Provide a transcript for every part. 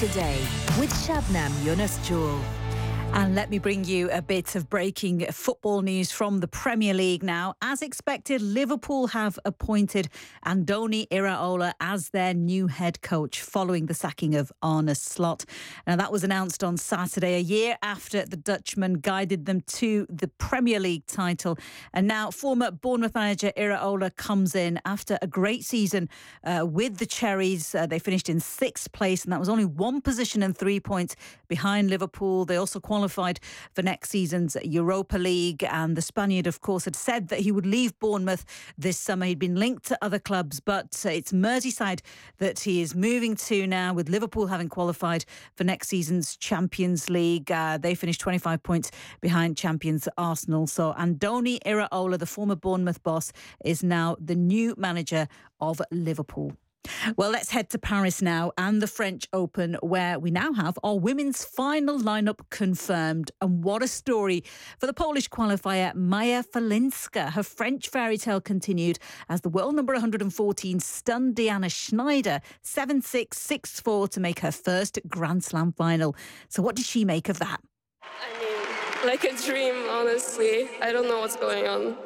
Today with Shabnam Yunus Jewel. And let me bring you a bit of breaking football news from the Premier League now. As expected, Liverpool have appointed Andoni Iraola as their new head coach following the sacking of Arne Slot. Now, that was announced on Saturday, a year after the Dutchman guided them to the Premier League title. And now former Bournemouth manager Iraola comes in after a great season with the Cherries. They finished in 6th place, and that was only 1 position and 3 points behind Liverpool. They also qualified for next season's Europa League, and the Spaniard, of course, had said that he would leave Bournemouth this summer. He'd been linked to other clubs, but it's Merseyside that he is moving to now, with Liverpool having qualified for next season's Champions League. They finished 25 points behind champions Arsenal. So Andoni Iraola, the former Bournemouth boss, is now the new manager of Liverpool. Well, let's head to Paris now and the French Open, where we now have our women's final lineup confirmed. And what a story for the Polish qualifier Maja Falinska. Her French fairy tale continued as the world number 114 stunned Diana Schneider 7-6, 6-4 to make her first Grand Slam final. So what did she make of that? I mean, like a dream, honestly. I don't know what's going on.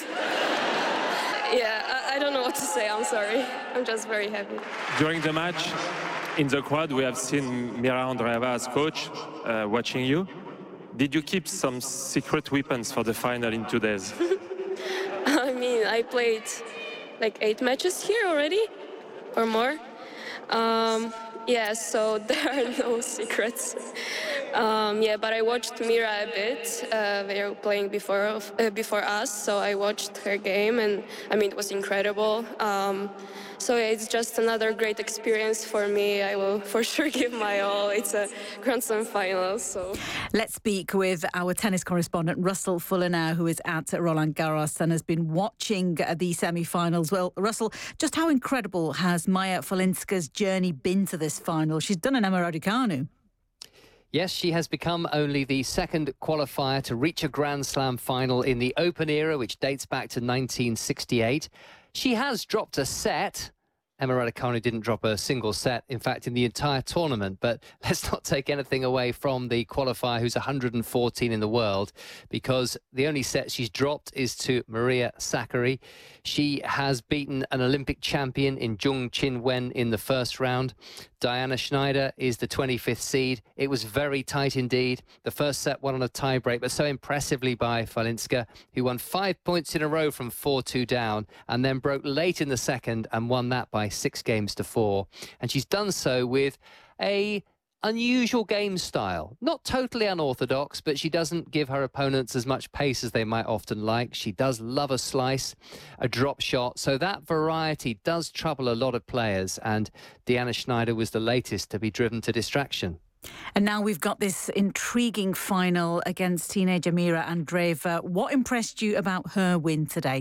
I don't know what to say, I'm sorry. I'm just very happy. During the match, in the crowd, we have seen Mira Andreeva as coach, watching you. Did you keep some secret weapons for the final in 2 days? I mean, I played like 8 matches here already, or more. So there are no secrets. But I watched Mira a bit. They were playing before us, so I watched her game, and I mean, it was incredible. It's just another great experience for me. I will for sure give my all. It's a Grand Slam final, so. Let's speak with our tennis correspondent Russell Fuller now, who is at Roland Garros and has been watching the semi-finals. Well, Russell, just how incredible has Maja Falinska's journey been to this final? She's done an Emma Raducanu. Yes, she has become only the second qualifier to reach a Grand Slam final in the Open era, which dates back to 1968. She has dropped a set. Emma Raducanu didn't drop a single set, in fact, in the entire tournament. But let's not take anything away from the qualifier who's 114 in the world, because the only set she's dropped is to Maria Sakkari. She has beaten an Olympic champion in Jung Chin-wen in the first round. Diana Schneider is the 25th seed. It was very tight indeed. The first set won on a tiebreak, but so impressively by Falinska, who won 5 points in a row from 4-2 down, and then broke late in the second and won that by 6-4. And she's done so with a unusual game style. Not totally unorthodox, but she doesn't give her opponents as much pace as they might often like. She does love a slice, a drop shot. So that variety does trouble a lot of players. And Diana Schneider was the latest to be driven to distraction. And now we've got this intriguing final against teenager Mira Andreeva. What impressed you about her win today?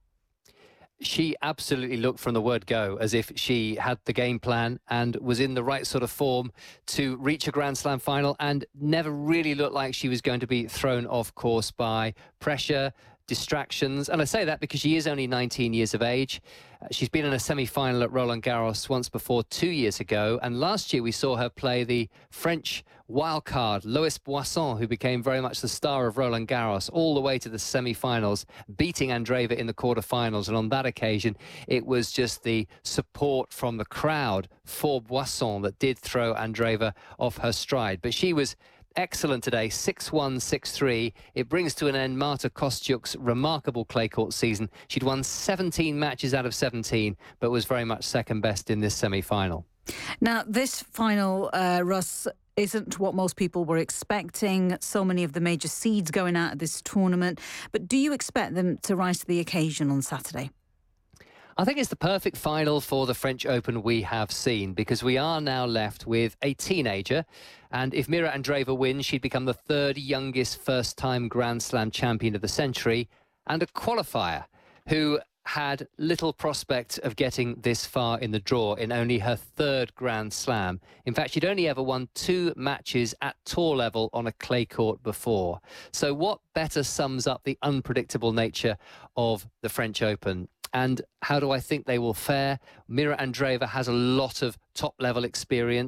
She absolutely looked from the word go as if she had the game plan and was in the right sort of form to reach a Grand Slam final, and never really looked like she was going to be thrown off course by pressure, distractions. And I say that because she is only 19 years of age. She's been in a semi-final at Roland Garros once before 2 years ago, and last year we saw her play the French wildcard Lois Boisson, who became very much the star of Roland Garros, all the way to the semi-finals, beating Andreeva in the quarter-finals. And on that occasion, it was just the support from the crowd for Boisson that did throw Andreeva off her stride. But she was excellent today, 6-1, 6-3. It brings to an end Marta Kostyuk's remarkable clay court season. She'd won 17 matches out of 17, but was very much second best in this semi-final. Now, this final, Russ, isn't what most people were expecting. So many of the major seeds going out of this tournament. But do you expect them to rise to the occasion on Saturday? I think it's the perfect final for the French Open we have seen, because we are now left with a teenager. And if Mira Andreeva wins, she'd become the third youngest first-time Grand Slam champion of the century, and a qualifier who had little prospect of getting this far in the draw in only her third Grand Slam. In fact, she'd only ever won 2 matches at tour level on a clay court before. So what better sums up the unpredictable nature of the French Open? And how do I think they will fare? Mira Andreeva has a lot of top-level experience,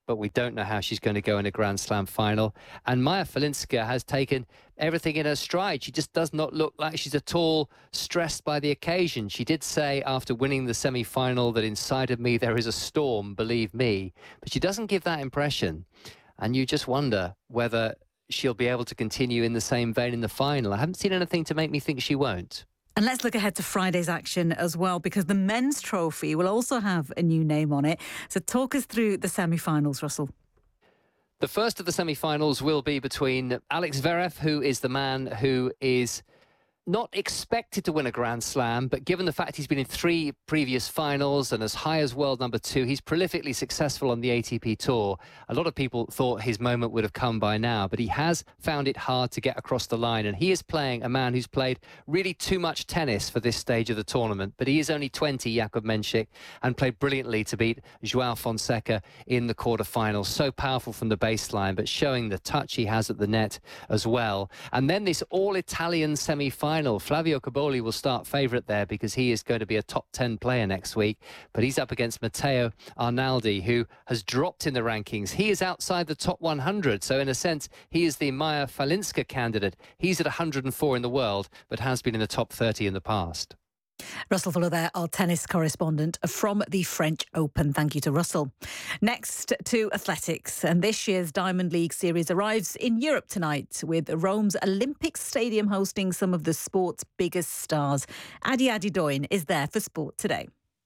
but we don't know how she's going to go in a Grand Slam final. And Maja Falinska has taken everything in her stride. She just does not look like she's at all stressed by the occasion. She did say after winning the semi-final that inside of me there is a storm, believe me. But she doesn't give that impression. And you just wonder whether she'll be able to continue in the same vein in the final. I haven't seen anything to make me think she won't. And let's look ahead to Friday's action as well, because the men's trophy will also have a new name on it. So talk us through the semi-finals, Russell. The first of the semi-finals will be between Alex Zverev, who is the man who is not expected to win a Grand Slam, but given the fact he's been in 3 previous finals and as high as world number 2, he's prolifically successful on the ATP Tour. A lot of people thought his moment would have come by now, but he has found it hard to get across the line. And he is playing a man who's played really too much tennis for this stage of the tournament. But he is only 20, Jakub Menšík, and played brilliantly to beat João Fonseca in the quarterfinals. So powerful from the baseline, but showing the touch he has at the net as well. And then this all-Italian semi-final. Flavio Cobolli will start favourite there because he is going to be a top 10 player next week. But he's up against Matteo Arnaldi, who has dropped in the rankings. He is outside the top 100. So in a sense, he is the Maja Falinska candidate. He's at 104 in the world, but has been in the top 30 in the past. Russell Fuller there, our tennis correspondent from the French Open. Thank you to Russell. Next to athletics, and this year's Diamond League series arrives in Europe tonight, with Rome's Olympic Stadium hosting some of the sport's biggest stars. Adi Adedoyin is there for Sport Today.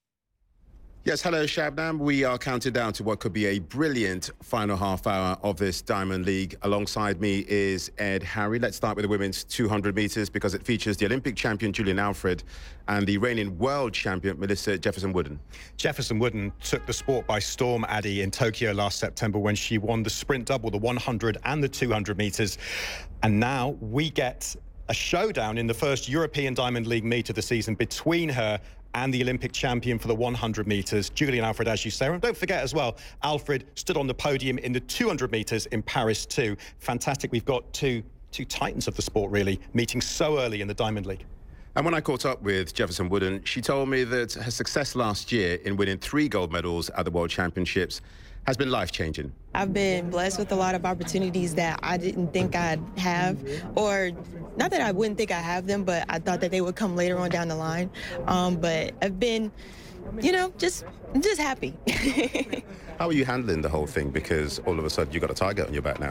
Yes, hello, Shabnam. We are counting down to what could be a brilliant final half hour of this Diamond League. Alongside me is Ed Harry. Let's start with the women's 200 metres because it features the Olympic champion Julian Alfred and the reigning world champion Melissa Jefferson-Wooden. Jefferson-Wooden took the sport by storm, Addy, in Tokyo last September when she won the sprint double, the 100 and the 200 metres. And now we get a showdown in the first European Diamond League meet of the season between her and the Olympic champion for the 100 metres, Julian Alfred, as you say. And don't forget as well, Alfred stood on the podium in the 200 metres in Paris too. Fantastic. We've got two titans of the sport, really, meeting so early in the Diamond League. And when I caught up with Jefferson-Wooden, she told me that her success last year in winning 3 gold medals at the World Championships has been life-changing. I've been blessed with a lot of opportunities that I didn't think I'd have, or not that I wouldn't think I have them, but I thought that they would come later on down the line. But I've been, just happy. How are you handling the whole thing? Because all of a sudden you've got a target on your back now.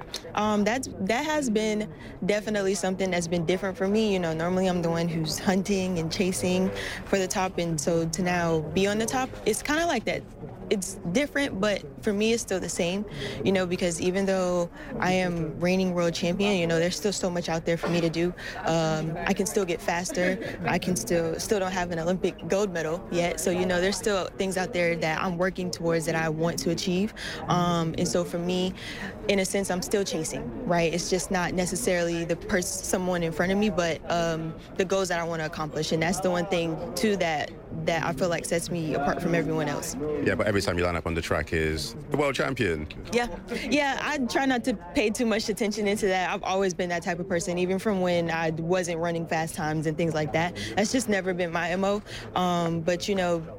That has been definitely something that's been different for me. Normally I'm the one who's hunting and chasing for the top, and so to now be on the top, it's kind of like that. It's different, but for me it's still the same, because even though I am reigning world champion, there's still so much out there for me to do. I can still get faster. I can still don't have an Olympic gold medal yet. So, there's still things out there that I'm working towards that I want to achieve. And so for me, in a sense, I'm still chasing, right? It's just not necessarily someone in front of me, but the goals that I want to accomplish. And that's the one thing too that I feel like sets me apart from everyone else. Yeah, but every time you line up on the track is the world champion. Yeah, I try not to pay too much attention into that. I've always been that type of person, even from when I wasn't running fast times and things like that. That's just never been my MO. But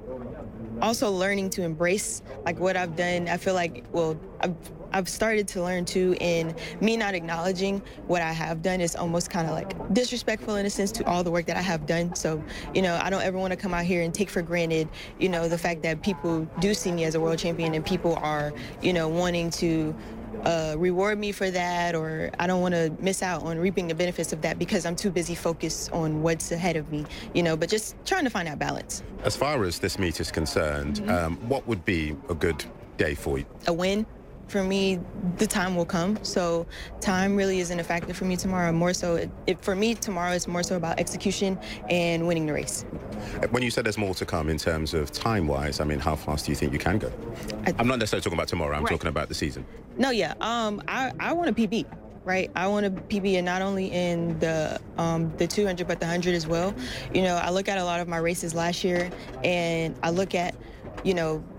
also learning to embrace like what I've done. I feel like, I've started to learn too, in me not acknowledging what I have done is almost kind of like disrespectful in a sense to all the work that I have done. So, I don't ever want to come out here and take for granted, the fact that people do see me as a world champion and people are, wanting to reward me for that, or I don't want to miss out on reaping the benefits of that because I'm too busy focused on what's ahead of me, but just trying to find that balance. As far as this meet is concerned, what would be a good day for you? A win. For me, the time will come. So time really isn't a factor for me tomorrow. More so, for me tomorrow, it's more so about execution and winning the race. When you said there's more to come in terms of time-wise, how fast do you think you can go? I'm not necessarily talking about tomorrow. I'm talking about the season. No, yeah. I want a PB. Right, I want a PB, and not only in the 200, but the 100 as well. I look at a lot of my races last year, and I look at,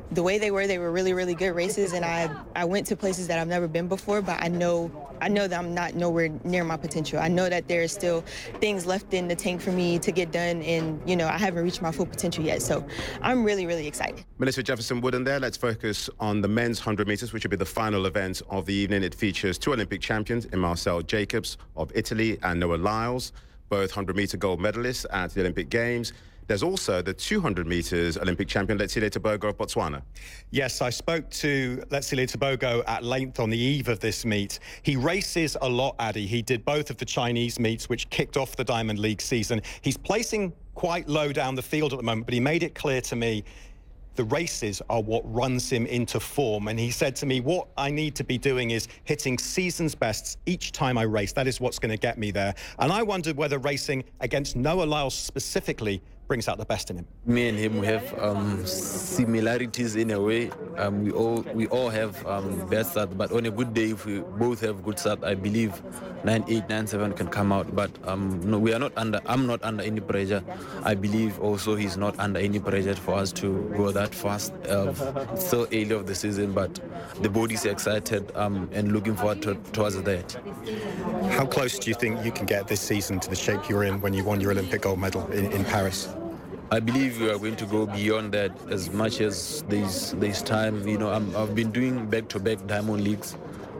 the way they were really, really good races, and I went to places that I've never been before, but I know that I'm not nowhere near my potential. I know that there's still things left in the tank for me to get done, and, you know, I haven't reached my full potential yet, so I'm really, really excited. Melissa Jefferson-Wooden there. Let's focus on the men's 100 meters, which will be the final event of the evening. It features 2 Olympic champions in Marcel Jacobs of Italy and Noah Lyles, both 100-meter gold medalists at the Olympic Games. There's also the 200 meters Olympic champion, Letsile Tebogo of Botswana. Yes, I spoke to Letsile Tebogo at length on the eve of this meet. He races a lot, Addy. He did both of the Chinese meets, which kicked off the Diamond League season. He's placing quite low down the field at the moment, but he made it clear to me the races are what runs him into form. And he said to me, what I need to be doing is hitting season's bests each time I race. That is what's going to get me there. And I wondered whether racing against Noah Lyles specifically brings out the best in him. Me and him, we have similarities in a way. We all have bad start, but on a good day, if we both have good start, I believe 9.8, 9.7 can come out. But no, we are not under. I'm not under any pressure. I believe also he's not under any pressure for us to go that fast. It's still early of the season, but the body's excited and looking forward towards that. How close do you think you can get this season to the shape you were in when you won your Olympic gold medal in Paris? I believe we are going to go beyond that as much as there's time. You know, I've been doing back-to-back Diamond Leagues.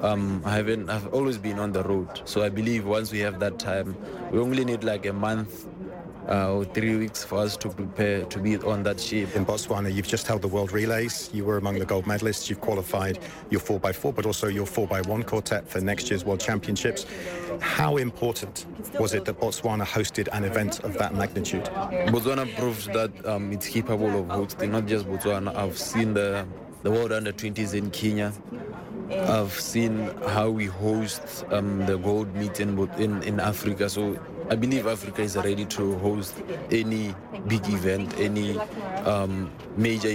I've always been on the road. So I believe once we have that time, we only need like a month or 3 weeks for us to prepare to be on that shape. In Botswana, you've just held the World Relays. You were among the gold medalists. You've qualified your 4x4, but also your 4x1 quartet for next year's World Championships. How important was it that Botswana hosted an event of that magnitude? Botswana proves that it's capable of hosting, not just Botswana. I've seen the World Under-20s in Kenya. I've seen how we host the gold meet in Africa. So I believe Africa is ready to host any big event, any major